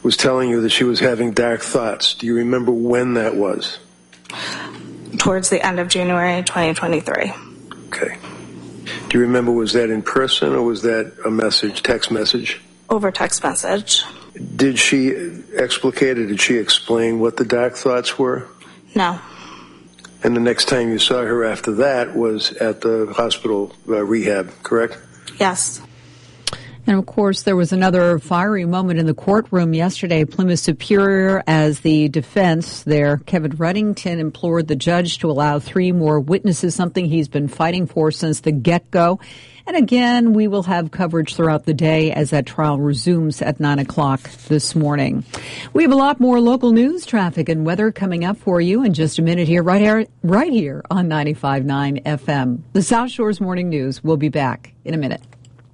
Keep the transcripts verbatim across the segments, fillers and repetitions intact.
was telling you that she was having dark thoughts. Do you remember when that was? Towards the end of January twenty twenty-three. Okay. Do you remember, was that in person or was that a message, text message? Over text message. Did she explicate or did she explain what the dark thoughts were? No. And the next time you saw her after that was at the hospital uh, rehab, correct? Yes. And, of course, there was another fiery moment in the courtroom yesterday. Plymouth Superior, as the defense there, Kevin Ruddington, implored the judge to allow three more witnesses, something he's been fighting for since the get-go. And, again, we will have coverage throughout the day as that trial resumes at nine o'clock this morning. We have a lot more local news, traffic, and weather coming up for you in just a minute here, right here, right here on ninety-five point nine F M. The South Shores Morning News will be back in a minute.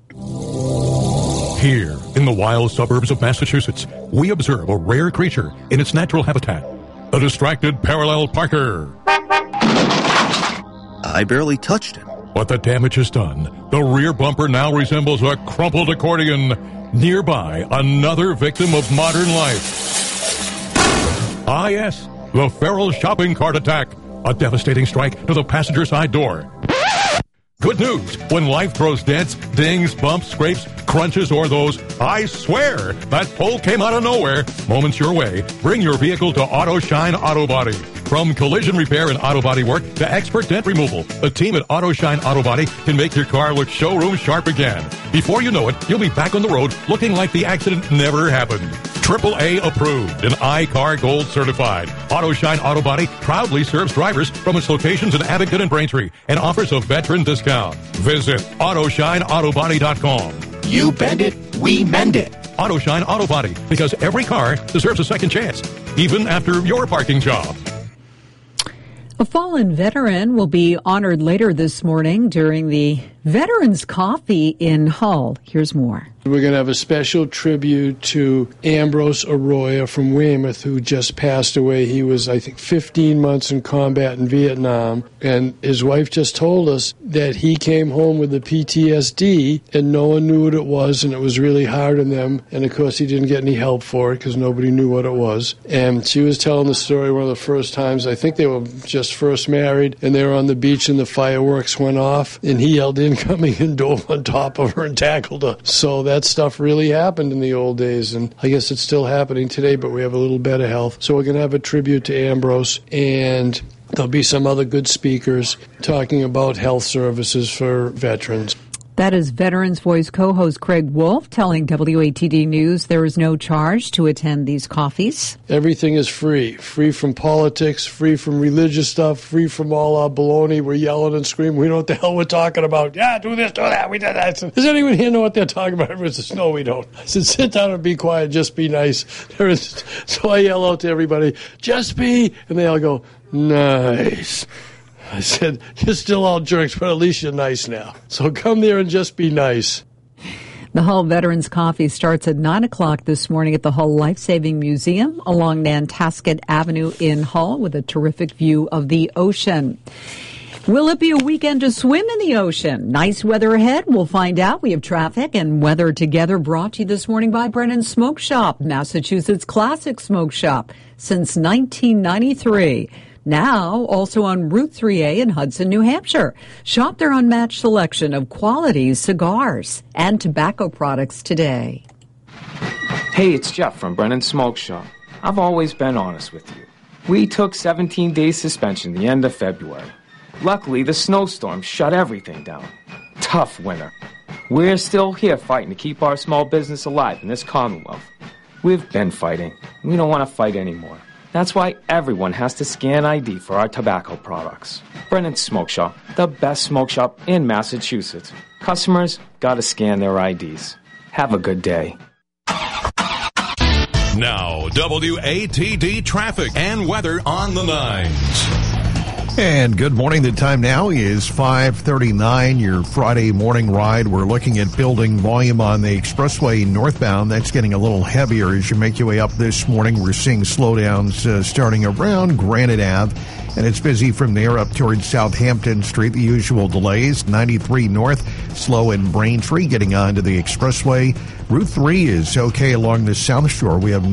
Here, in the wild suburbs of Massachusetts, we observe a rare creature in its natural habitat, a distracted parallel parker. I barely touched him. But the damage is done. The rear bumper now resembles a crumpled accordion. Nearby, another victim of modern life. Ah, yes, the feral shopping cart attack, a devastating strike to the passenger side door. Good news, when life throws dents, dings, bumps, scrapes, crunches, or those, I swear, that pull came out of nowhere, moments your way, bring your vehicle to Auto Shine Auto Body. From collision repair and auto body work to expert dent removal, the team at Auto Shine Auto Body can make your car look showroom sharp again. Before you know it, you'll be back on the road looking like the accident never happened. triple A approved and iCar Gold certified. Auto Shine Auto Body proudly serves drivers from its locations in Abington and Braintree and offers a veteran discount. Visit auto shine auto body dot com. You bend it, we mend it. Auto Shine Auto Body, because every car deserves a second chance, even after your parking job. A fallen veteran will be honored later this morning during the Veterans Coffee in Hull. Here's more. We're going to have a special tribute to Ambrose Arroyo from Weymouth, who just passed away. He was, I think, fifteen months in combat in Vietnam. And his wife just told us that he came home with the P T S D and no one knew what it was, and it was really hard on them. And, of course, he didn't get any help for it because nobody knew what it was. And she was telling the story one of the first times. I think they were just first married, and they were on the beach and the fireworks went off, and he yelled incoming and dove on top of her and tackled her. So that That stuff really happened in the old days, and I guess it's still happening today, but we have a little better health. So we're going to have a tribute to Ambrose, and there'll be some other good speakers talking about health services for veterans. That is Veterans Voice co-host Craig Wolf telling W A T D News there is no charge to attend these coffees. Everything is free. Free from politics, free from religious stuff, free from all our baloney. We're yelling and screaming. We know what the hell we're talking about. Yeah, do this, do that. We did that. I said, does anyone here know what they're talking about? Everyone says, no, we don't. I said, sit down and be quiet. Just be nice. There is, so I yell out to everybody, just be. And they all go, nice. I said, you're still all jerks, but at least you're nice now. So come there and just be nice. The Hull Veterans Coffee starts at nine o'clock this morning at the Hull Life-Saving Museum along Nantasket Avenue in Hull with a terrific view of the ocean. Will it be a weekend to swim in the ocean? Nice weather ahead. We'll find out. We have traffic and weather together brought to you this morning by Brennan Smoke Shop, Massachusetts classic smoke shop since nineteen ninety-three. Now, also on Route three A in Hudson, New Hampshire. Shop their unmatched selection of quality cigars and tobacco products today. Hey, it's Jeff from Brennan Smoke Shop. I've always been honest with you. We took seventeen days suspension the end of February. Luckily, the snowstorm shut everything down. Tough winter. We're still here fighting to keep our small business alive in this Commonwealth. We've been fighting. We don't want to fight anymore. That's why everyone has to scan I D for our tobacco products. Brennan Smoke Shop, the best smoke shop in Massachusetts. Customers gotta scan their I Ds. Have a good day. Now, W A T D traffic and weather on the nines. And good morning. The time now is five thirty-nine, your Friday morning ride. We're looking at building volume on the expressway northbound. That's getting a little heavier as you make your way up this morning. We're seeing slowdowns uh, starting around Granite Ave, and it's busy from there up towards Southampton Street. The usual delays, ninety-three north, slow in Braintree, getting onto the expressway. Route three is okay along the South Shore. We have